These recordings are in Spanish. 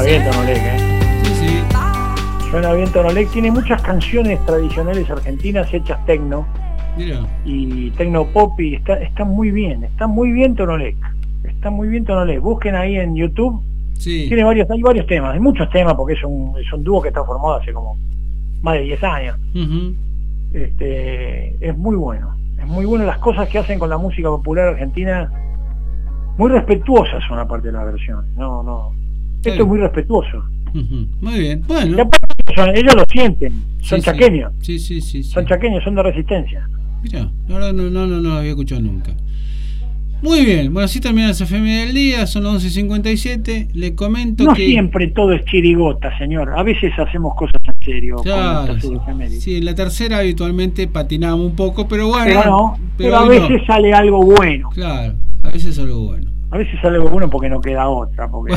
bien Tonolec, Sí, sí. Suena bien Tonolec. Tiene muchas canciones tradicionales argentinas hechas tecno. Mira. Y tecno pop, y está muy bien Tonolec. Está muy bien Tonolec. Busquen ahí en YouTube. Sí. Hay varios temas, hay muchos temas, porque es un dúo que está formado hace como más de 10 años. Uh-huh. Es muy bueno las cosas que hacen con la música popular argentina. Muy respetuosas son aparte de las versiones. Esto es muy respetuoso. Uh-huh. Muy bien, bueno. Y aparte, ellos lo sienten, son chaqueños. Sí. Son chaqueños, son de Resistencia. Mira, no lo había escuchado nunca. Muy bien, bueno, así termina el FM del día, son las 11:57. Le comento no que... siempre todo es chirigota, señor. A veces hacemos cosas en serio. Claro, sí, en la tercera habitualmente patinamos un poco, pero bueno. Pero a veces sale algo bueno. Claro, a veces algo bueno. A veces sale algo bueno porque no queda otra. Porque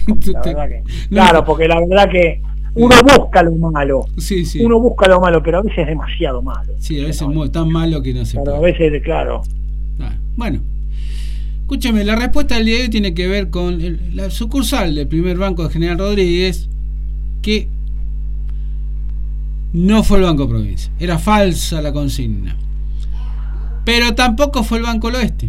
la verdad que uno busca lo malo. Sí. Uno busca lo malo, pero a veces es demasiado malo. Sí, a veces es tan malo que no se puede. A veces, claro. Bueno. Escúchame, la respuesta del día de hoy tiene que ver con la sucursal del primer banco de General Rodríguez, que no fue el Banco Provincia. Era falsa la consigna. Pero tampoco fue el Banco del Oeste.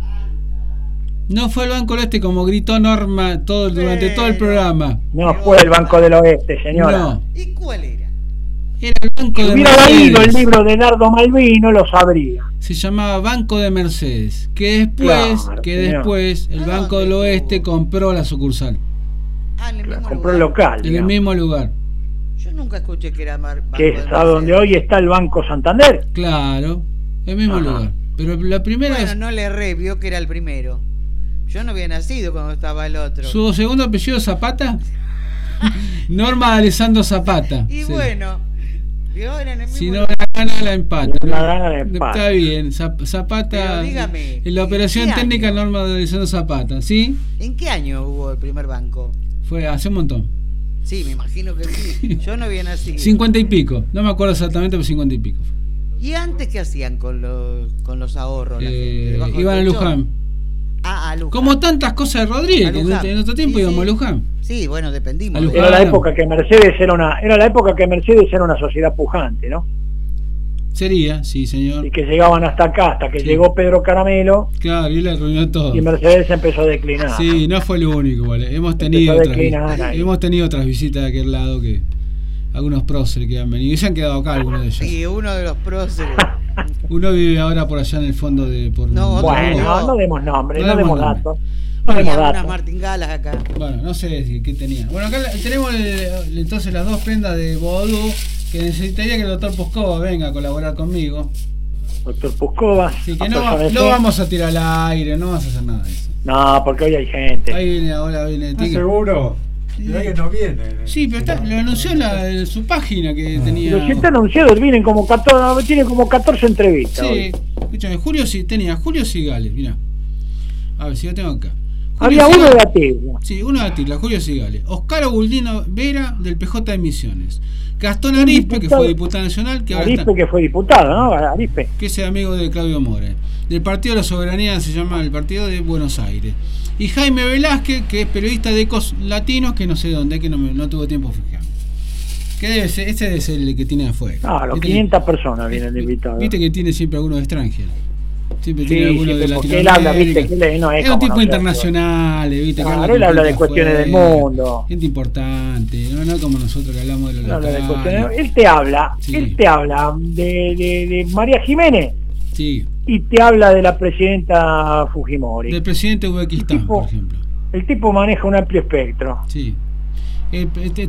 No fue el Banco del Oeste, como gritó Norma durante todo el programa. No fue el Banco del Oeste, señora. No. ¿Y cuál era? Era el Banco de Mercedes. Si hubiera leído el libro de Nardo Malvino, lo sabría. Se llamaba Banco de Mercedes, que después el Banco del Oeste compró la sucursal. Compró el local. En el mismo lugar. Yo nunca escuché que era Banco que es a donde hoy está el Banco Santander. Claro, el mismo lugar. Pero la primera no le erré, vio que era el primero. Yo no había nacido cuando estaba el otro. ¿Su segundo apellido Zapata? Norma Alessandro Zapata. Y sí. Bueno, si no la gana la empata. Está bien, Zapata. Pero dígame, en la operación técnica Norma Alessandro Zapata, ¿sí? ¿En qué año hubo el primer banco? Fue hace un montón. Sí, me imagino que sí. Yo no había nacido. 50 y pico, no me acuerdo exactamente, pero 50 y pico. ¿Y antes qué hacían con los ahorros? Iban a Luján. A Luján. Como tantas cosas de Rodríguez, en otro tiempo íbamos a Luján. Sí, bueno, dependimos. Era la época que Mercedes era una sociedad pujante, ¿no? Sería, sí, señor. Y que llegaban hasta acá, hasta que llegó Pedro Caramelo. Claro, y le arruinó todo. Y Mercedes empezó a declinar. Sí, no fue lo único, ¿vale? Hemos tenido otras visitas de aquel lado, que algunos próceres que han venido y se han quedado acá algunos de ellos. Sí, uno de los próceres. Uno vive ahora por allá en el fondo de... no demos nombres, no demos datos. Unas martingalas acá. Bueno, no sé qué tenía. Bueno, acá tenemos entonces las dos prendas de Vodú, que necesitaría que el doctor Puscova venga a colaborar conmigo. Doctor Puscova. Sí, que no vamos a tirar al aire, no vas a hacer nada de eso. No, porque hoy hay gente. Ahí viene, ahora viene. ¿Seguro? Que no viene. Sí, pero lo anunció en su página que tenía. Pero si está anunciado, tiene como 14 entrevistas. Sí, hoy. Escúchame, Julio Sigales, mirá. A ver si lo tengo acá. Había uno de Atila. Sí, uno de Atila, Julio Sigales. Oscar Aguldino Vera, del PJ de Misiones. Gastón Arispe, que fue diputado nacional. Que fue diputado, ¿no? Arispe. Que es el amigo de Claudio More. Del Partido de la Soberanía, se llama el Partido de Buenos Aires. Y Jaime Velázquez, que es periodista de Ecos Latinos, que no sé dónde, que no tuvo tiempo de fijarme. ¿Qué debe ser? Ese debe ser el que tiene afuera. No, los 500 personas vienen de invitados. Viste que tiene siempre algunos extranjeros. Siempre sí, tiene alguno de Latinoamérica. Él habla, viste, que él no es un tipo internacional, viste. Claro, él habla de cuestiones del mundo. Gente importante, no como nosotros que hablamos de lo local. Él te habla de María Jiménez. Sí. Y te habla de la presidenta Fujimori. Del presidente de Uzbekistán, por ejemplo. El tipo maneja un amplio espectro. Sí.